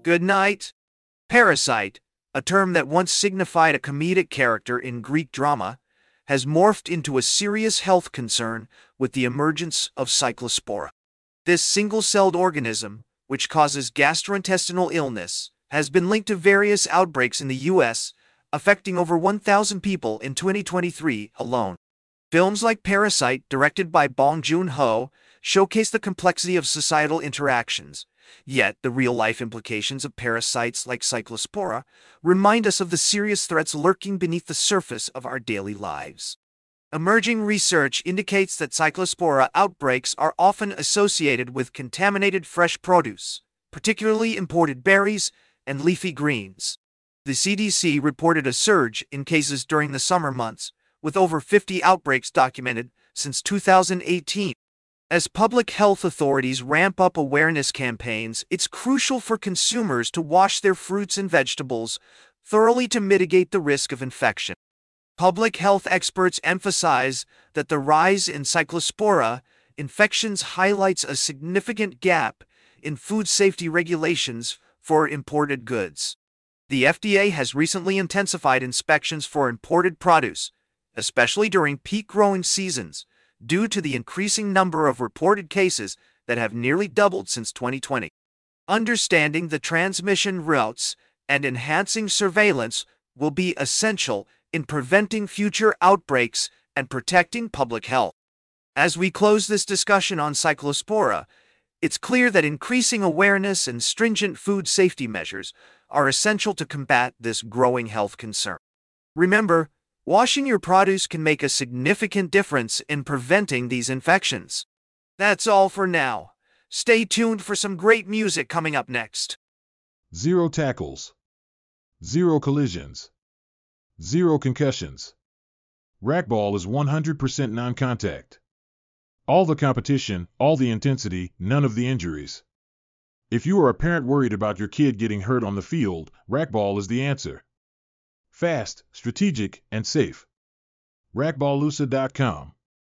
Good night. Parasite, a term that once signified a comedic character in Greek drama, has morphed into a serious health concern with the emergence of Cyclospora. This single-celled organism, which causes gastrointestinal illness, has been linked to various outbreaks in the U.S., affecting over 1,000 people in 2023 alone. Films like Parasite, directed by Bong Joon-ho, showcase the complexity of societal interactions. Yet, the real-life implications of parasites like Cyclospora remind us of the serious threats lurking beneath the surface of our daily lives. Emerging research indicates that Cyclospora outbreaks are often associated with contaminated fresh produce, particularly imported berries and leafy greens. The CDC reported a surge in cases during the summer months, with over 50 outbreaks documented since 2018. As public health authorities ramp up awareness campaigns, it's crucial for consumers to wash their fruits and vegetables thoroughly to mitigate the risk of infection. Public health experts emphasize that the rise in Cyclospora infections highlights a significant gap in food safety regulations for imported goods. The FDA has recently intensified inspections for imported produce, especially during peak growing seasons, due to the increasing number of reported cases that have nearly doubled since 2020. Understanding the transmission routes and enhancing surveillance will be essential in preventing future outbreaks and protecting public health. As we close this discussion on Cyclospora, it's clear that increasing awareness and stringent food safety measures are essential to combat this growing health concern. Remember, washing your produce can make a significant difference in preventing these infections. That's all for now. Stay tuned for some great music coming up next. 0 tackles. 0 collisions. 0 concussions. Racquetball is 100% non-contact. All the competition, all the intensity, none of the injuries. If you are a parent worried about your kid getting hurt on the field, racquetball is the answer. Fast, strategic, and safe. Racquetballusa.com